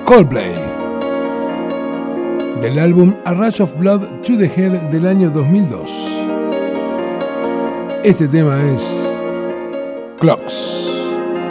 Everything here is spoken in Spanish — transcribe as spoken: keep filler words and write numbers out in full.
Coldplay, del álbum A Rush of Blood to the Head del año dos mil dos. Este tema es Clocks.